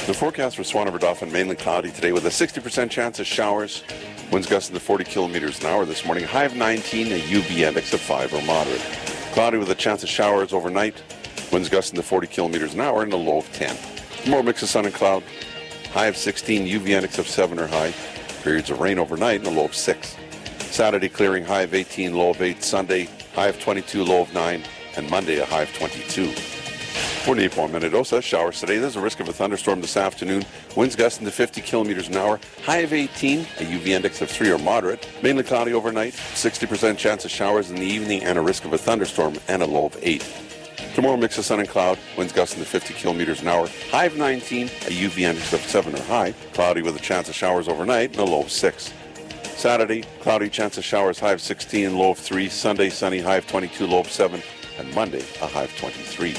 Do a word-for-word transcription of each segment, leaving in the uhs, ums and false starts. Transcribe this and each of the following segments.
The forecast for Swan River Dauphin, mainly cloudy today with a sixty percent chance of showers. Winds gusting to forty kilometers an hour this morning. High of nineteen, a U V index of five or moderate. Cloudy with a chance of showers overnight. Winds gusting to forty kilometers an hour and a low of ten. More mix of sun and cloud. High of sixteen, U V index of seven or high. Periods of rain overnight and a low of six. Saturday clearing, high of eighteen, low of eight. Sunday, high of twenty-two, low of nine. And Monday, a high of twenty-two. For Naples, Minnedosa, showers today. There's a risk of a thunderstorm this afternoon. Winds gusting to fifty kilometers an hour. High of eighteen, a U V index of three or moderate. Mainly cloudy overnight. sixty percent chance of showers in the evening and a risk of a thunderstorm and a low of eight. Tomorrow, mix of sun and cloud. Winds gusting to fifty kilometers an hour. High of nineteen, a U V index of seven or high. Cloudy with a chance of showers overnight and a low of six. Saturday, cloudy, chance of showers, high of sixteen, low of three. Sunday, sunny, high of twenty-two, low of seven. And Monday, a high of twenty-three.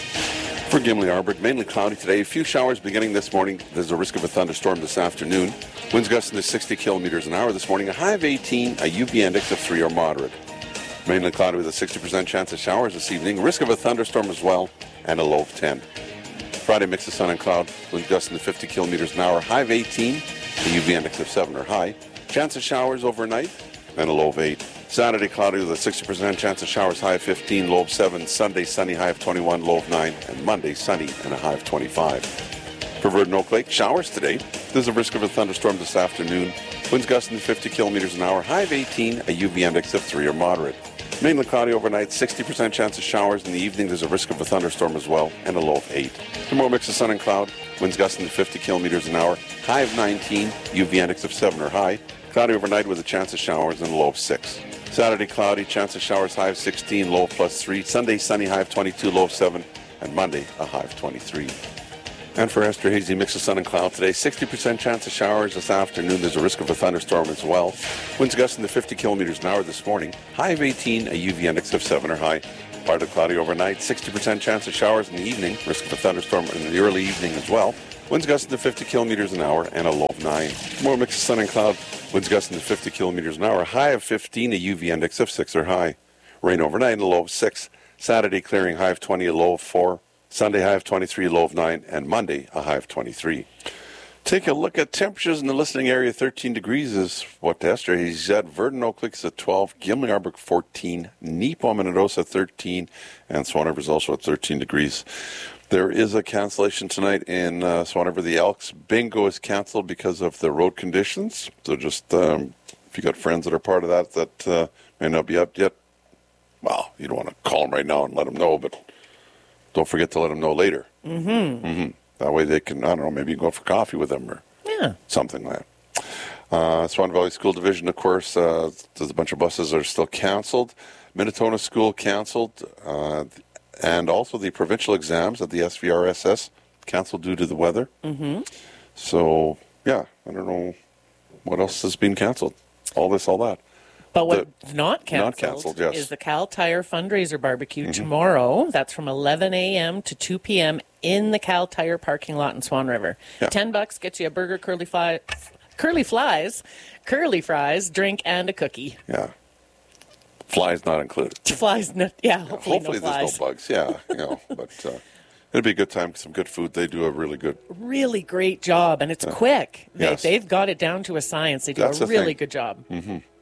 For Gimli Arbor, mainly cloudy today. A few showers beginning this morning. There's a risk of a thunderstorm this afternoon. Winds gusting to sixty kilometers an hour this morning. A high of eighteen, a U V index of three or moderate. Mainly cloudy with a sixty percent chance of showers this evening. Risk of a thunderstorm as well, and a low of ten. Friday, mix of sun and cloud. Winds gusting to fifty kilometers an hour. High of eighteen, a U V index of seven or high. Chance of showers overnight, and a low of eight. Saturday, cloudy with a sixty percent chance of showers, high of fifteen, low of seven. Sunday, sunny, high of twenty-one, low of nine. And Monday, sunny and a high of twenty-five. For Verdon Oak Lake, showers today. There's a risk of a thunderstorm this afternoon. Winds gusting to fifty kilometers an hour, high of eighteen, a U V index of three or moderate. Mainly cloudy overnight, sixty percent chance of showers. In the evening, there's a risk of a thunderstorm as well, and a low of eight. Tomorrow, mix of sun and cloud. Winds gusting to fifty kilometers an hour, high of nineteen, U V index of seven or high. Cloudy overnight with a chance of showers and a low of six. Saturday, cloudy, chance of showers, high of sixteen, low of plus three. Sunday, sunny, high of twenty-two, low of seven. And Monday, a high of twenty-three. And for Esterhazy, mix of sun and cloud today. sixty percent chance of showers this afternoon. There's a risk of a thunderstorm as well. Winds gusting to fifty kilometers an hour this morning. High of eighteen, a U V index of seven or high. Partly cloudy overnight. sixty percent chance of showers in the evening. Risk of a thunderstorm in the early evening as well. Winds gusting to fifty kilometers an hour and a low of nine. More mix of sun and cloud. Winds gusting to fifty kilometers an hour. High of fifteen, a U V index of six or high. Rain overnight and a low of six. Saturday clearing, high of twenty, a low of four. Sunday, high of twenty-three, low of nine. And Monday, a high of twenty-three. Take a look at temperatures in the listening area. thirteen degrees is what Esterhazy's at. Verdon Oak Lake's at twelve. Gimli Arbor fourteen. Nepal, Minnedosa thirteen. And Swan River's also at thirteen degrees. There is a cancellation tonight in uh, Swan River. The Elks Bingo is canceled because of the road conditions. So just, um, if you got friends that are part of that that uh, may not be up yet, well, you don't want to call them right now and let them know, but don't forget to let them know later. Mm-hmm. Mm-hmm. That way they can, I don't know, maybe you can go for coffee with them or yeah. something like that. Uh, Swan Valley School Division, of course, uh, there's a bunch of buses that are still canceled. Minnesota School canceled. Uh, And also the provincial exams at the S V R S S canceled due to the weather. Mm-hmm. So, yeah, I don't know what else has been canceled. All this, all that. But what's not canceled, not canceled yes. is the Cal Tire fundraiser barbecue mm-hmm. tomorrow. That's from eleven a.m. to two p.m. in the Cal Tire parking lot in Swan River. Yeah. Ten bucks gets you a burger, curly, fly, curly flies, curly fries, drink, and a cookie. Yeah. Flies not included. Flies, no, yeah, hopefully, hopefully no flies. there's no bugs. Yeah, you know, but uh, it'll be a good time. Some good food. They do a really good, really great job, and it's Yeah. quick. They, Yes. They've got it down to a science. They do That's a the really thing. good job. Mm-hmm.